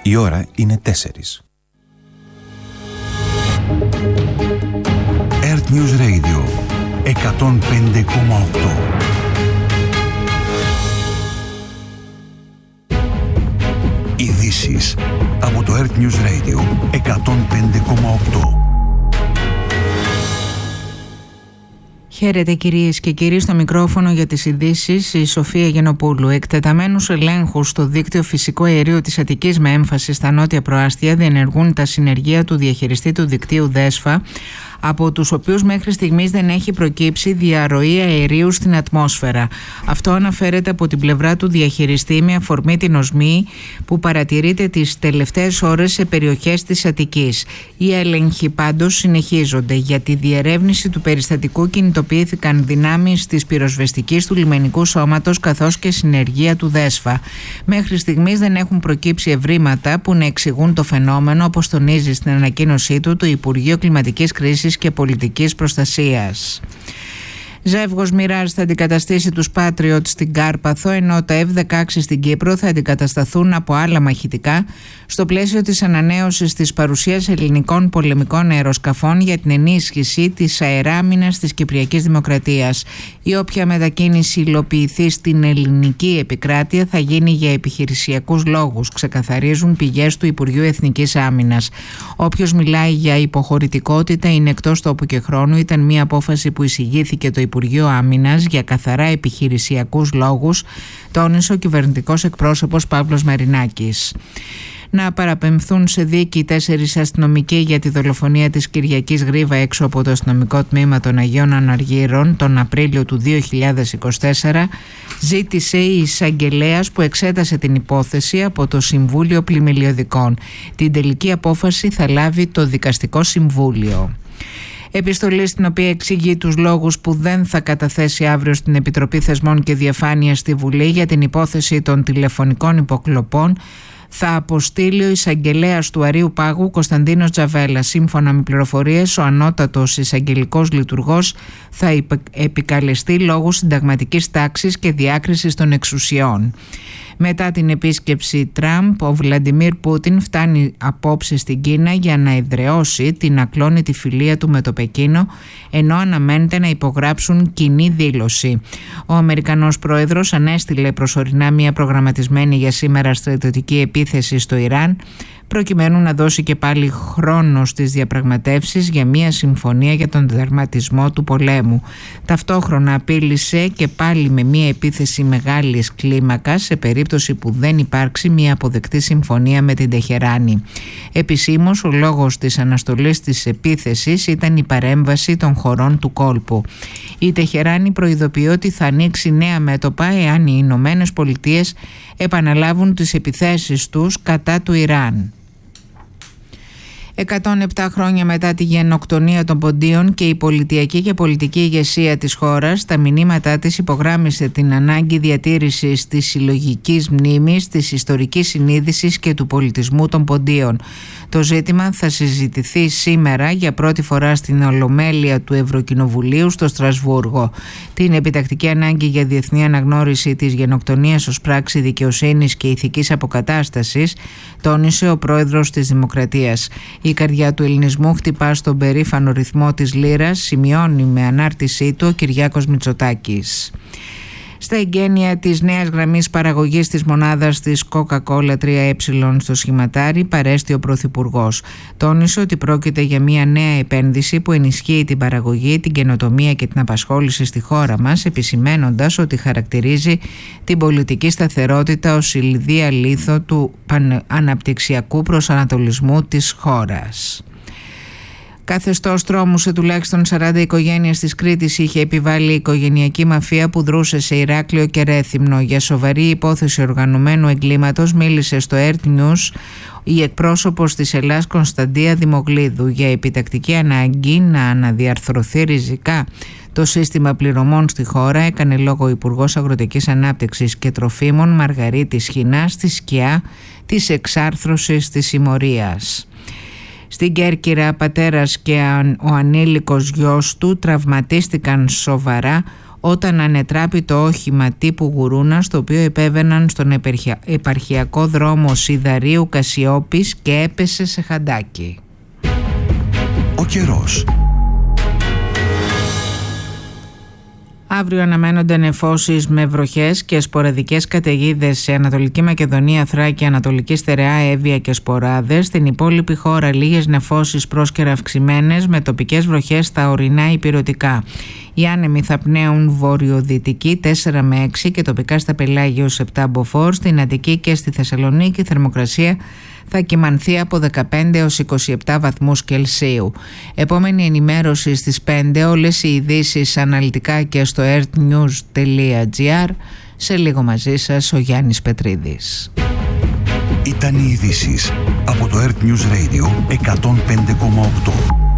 Η ώρα είναι 4. Earth News Radio 105,8. Ειδήσεις από το Earth News Radio 105,8. Χαίρετε κυρίες και κύριοι, στο μικρόφωνο για τις ειδήσεις η Σοφία Γενοπούλου. Εκτεταμένους ελέγχους στο δίκτυο φυσικού αερίου της Αττικής με έμφαση στα νότια προάστια διενεργούν τα συνεργεία του διαχειριστή του δικτύου ΔΕΣΦΑ, από τους οποίους μέχρι στιγμής δεν έχει προκύψει διαρροή αερίου στην ατμόσφαιρα. Αυτό αναφέρεται από την πλευρά του διαχειριστή με αφορμή την οσμή που παρατηρείται τις τελευταίες ώρες σε περιοχές της Αττικής. Οι έλεγχοι πάντως συνεχίζονται. Για τη διερεύνηση του περιστατικού κινητοποιήθηκαν δυνάμεις της πυροσβεστικής του λιμενικού σώματος καθώς και συνεργεία του ΔΕΣΦΑ. Μέχρι στιγμής δεν έχουν προκύψει ευρήματα που να εξηγούν το φαινόμενο, όπως τονίζει στην ανακοίνωσή του το Υπουργείο Κλιματικής Κρίσης και Πολιτικής Προστασίας. Ζεύγος Mirage θα αντικαταστήσει τους Patriot στην Κάρπαθο, ενώ τα F-16 στην Κύπρο θα αντικατασταθούν από άλλα μαχητικά στο πλαίσιο της ανανέωσης της παρουσίας ελληνικών πολεμικών αεροσκαφών για την ενίσχυση της αεράμινας της Κυπριακής Δημοκρατίας. Η όποια μετακίνηση υλοποιηθεί στην ελληνική επικράτεια θα γίνει για επιχειρησιακούς λόγους, ξεκαθαρίζουν πηγές του Υπουργείου Εθνικής Άμυνας. Όποιος μιλάει για υποχωρητικότητα είναι εκτός τόπου και χρόνου. Ήταν μια απόφαση που εισηγήθηκε το Υπουργείο Άμυνας για καθαρά επιχειρησιακούς λόγους, τόνισε ο κυβερνητικός εκπρόσωπος Παύλος Μαρινάκης. Να παραπεμφθούν σε δίκη 4 αστυνομικοί για τη δολοφονία της Κυριακής Γρίβα έξω από το αστυνομικό τμήμα των Αγίων Αναργύρων τον Απρίλιο του 2024, ζήτησε η εισαγγελέας που εξέτασε την υπόθεση από το Συμβούλιο Πλημμυλιωδικών. Την τελική απόφαση θα λάβει το Δικαστικό Συμβούλιο. Επιστολή στην οποία εξηγεί τους λόγους που δεν θα καταθέσει αύριο στην Επιτροπή Θεσμών και Διαφάνειας στη Βουλή για την υπόθεση των τηλεφωνικών υποκλοπών θα αποστείλει ο εισαγγελέας του Αρείου Πάγου Κωνσταντίνος Τζαβέλα. Σύμφωνα με πληροφορίες, ο ανώτατος εισαγγελικός λειτουργός θα επικαλεστεί λόγω συνταγματικής τάξης και διάκρισης των εξουσιών. Μετά την επίσκεψη Τραμπ, ο Βλαντιμίρ Πούτιν φτάνει απόψε στην Κίνα για να εδραιώσει την ακλόνητη φιλία του με το Πεκίνο, ενώ αναμένεται να υπογράψουν κοινή δήλωση. Ο Αμερικανός πρόεδρος ανέστειλε προσωρινά μια προγραμματισμένη για σήμερα στρατιωτική επίθεση στο Ιράν, προκειμένου να δώσει και πάλι χρόνο στις διαπραγματεύσεις για μια συμφωνία για τον τερματισμό του πολέμου. Ταυτόχρονα απείλησε και πάλι με μια επίθεση μεγάλης κλίμακας σε περίπτωση που δεν υπάρξει μια αποδεκτή συμφωνία με την Τεχεράνη. Επισήμως, ο λόγος της αναστολής της επίθεσης ήταν η παρέμβαση των χωρών του κόλπου. Η Τεχεράνη προειδοποιεί ότι θα ανοίξει νέα μέτωπα εάν οι Ηνωμένες Πολιτείες επαναλάβουν τις επιθέσεις τους κατά του Ιράν. 107 χρόνια μετά τη γενοκτονία των Ποντίων και η πολιτιακή και πολιτική ηγεσία της χώρας, τα μηνύματά της υπογράμμισε την ανάγκη διατήρησης της συλλογικής μνήμης, της ιστορικής συνείδησης και του πολιτισμού των Ποντίων. Το ζήτημα θα συζητηθεί σήμερα για πρώτη φορά στην Ολομέλεια του Ευρωκοινοβουλίου στο Στρασβούργο. Την επιτακτική ανάγκη για διεθνή αναγνώριση της γενοκτονίας ως πράξη δικαιοσύνης και ηθικής αποκατάστασης τόνισε ο πρόεδρος της Δημοκρατίας. Η καρδιά του ελληνισμού χτυπά στον περήφανο ρυθμό της λύρας, σημειώνει με ανάρτησή του ο Κυριάκος Μητσοτάκης. Στα εγγένεια της νέας γραμμής παραγωγής της μονάδας της Coca-Cola 3E στο Σχηματάρι παρέστη ο Πρωθυπουργός. Τόνισε ότι πρόκειται για μια νέα επένδυση που ενισχύει την παραγωγή, την καινοτομία και την απασχόληση στη χώρα μας, επισημένοντας ότι χαρακτηρίζει την πολιτική σταθερότητα ως η λιδία λίθο του αναπτυξιακού προσανατολισμού της χώρας. Καθεστώς τρόμου σε τουλάχιστον 40 οικογένειες της Κρήτης είχε επιβάλει η οικογενειακή μαφία που δρούσε σε Ηράκλειο και Ρέθυμνο. Για σοβαρή υπόθεση οργανωμένου εγκλήματος μίλησε στο Earth News η εκπρόσωπος της Ελλάς Κωνσταντία Δημογλίδου. Για επιτακτική ανάγκη να αναδιαρθρωθεί ριζικά το σύστημα πληρωμών στη χώρα έκανε λόγο ο Υπουργός Αγροτικής Ανάπτυξης και Τροφίμων Μαργαρίτης Χινά στη σκιά της εξάρθρωσης της συμμορίας. Στην Κέρκυρα, πατέρας και ο ανήλικος γιος του τραυματίστηκαν σοβαρά όταν ανετράπη το όχημα τύπου Γουρούνα, στο οποίο επέβαιναν στον επαρχιακό δρόμο Σιδαρίου Κασιόπης και έπεσε σε χαντάκι. Ο καιρός. Αύριο αναμένονται νεφώσεις με βροχές και σποραδικές καταιγίδες σε Ανατολική Μακεδονία, Θράκη, Ανατολική Στερεά, Εύβοια και σποράδες. Στην υπόλοιπη χώρα λίγες νεφώσεις πρόσκαιρα αυξημένες με τοπικές βροχές στα ορεινά υπηρετικά. Οι άνεμοι θα πνέουν βορειοδυτική 4 με 6 και τοπικά στα πελάγια ως 7 μποφόρ. Στην Αττική και στη Θεσσαλονίκη η θερμοκρασία θα κυμανθεί από 15 έως 27 βαθμούς Κελσίου. Επόμενη ενημέρωση στις 5, όλες οι ειδήσεις αναλυτικά και στο earthnews.gr. Σε λίγο μαζί σας ο Γιάννης Πετρίδης. Ήταν οι ειδήσεις από το Earth News Radio 105,8.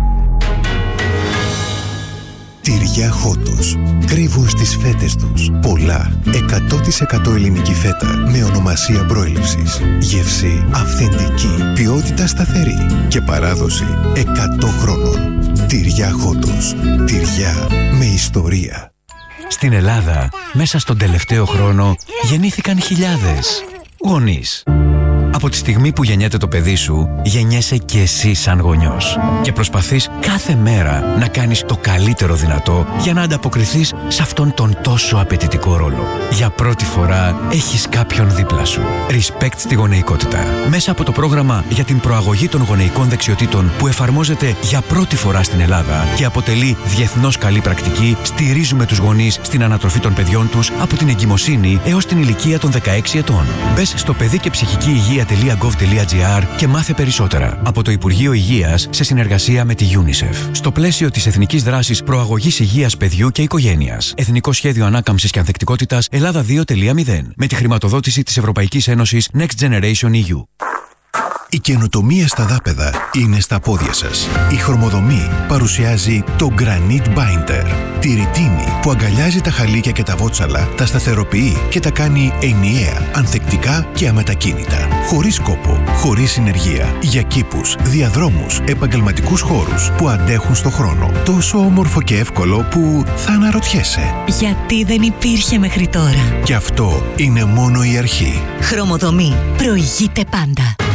Τυριά Χότος. Κρύβουν στις φέτες τους πολλά 100% ελληνική φέτα με ονομασία προέλευσης. Γεύση αυθεντική, ποιότητα σταθερή και παράδοση 100 χρόνων. Τυριά Χότος. Τυριά με ιστορία. Στην Ελλάδα, μέσα στον τελευταίο χρόνο, γεννήθηκαν χιλιάδες γονείς. Από τη στιγμή που γεννιέται το παιδί σου, γεννιέσαι και εσύ σαν γονιός. Και προσπαθείς κάθε μέρα να κάνεις το καλύτερο δυνατό για να ανταποκριθείς σε αυτόν τον τόσο απαιτητικό ρόλο. Για πρώτη φορά έχεις κάποιον δίπλα σου. Respect στη γονεϊκότητα. Μέσα από το πρόγραμμα για την προαγωγή των γονεϊκών δεξιοτήτων που εφαρμόζεται για πρώτη φορά στην Ελλάδα και αποτελεί διεθνώς καλή πρακτική, στηρίζουμε τους γονείς στην ανατροφή των παιδιών τους από την εγκυμοσύνη έως την ηλικία των 16 ετών. Μπες στο παιδί και ψυχική υγεία.gov.gr και μάθε περισσότερα. Από το Υπουργείο Υγείας σε συνεργασία με τη UNICEF. Στο πλαίσιο της Εθνικής Δράσης Προαγωγής Υγείας Παιδιού και Οικογένειας. Εθνικό Σχέδιο Ανάκαμψης και Ανθεκτικότητας Ελλάδα 2.0. Με τη χρηματοδότηση της Ευρωπαϊκής Ένωσης Next Generation EU. Η καινοτομία στα δάπεδα είναι στα πόδια σας. Η Χρωμοδομή παρουσιάζει το Granite Binder. Τη ρητίνη που αγκαλιάζει τα χαλίκια και τα βότσαλα, τα σταθεροποιεί και τα κάνει ενιαία, ανθεκτικά και αμετακίνητα. Χωρίς κόπο, χωρίς συνεργεία. Για κήπους, διαδρόμους, επαγγελματικούς χώρους που αντέχουν στο χρόνο. Τόσο όμορφο και εύκολο που θα αναρωτιέσαι. Γιατί δεν υπήρχε μέχρι τώρα. Και αυτό είναι μόνο η αρχή. Χρωμοδομή. Προηγείται πάντα.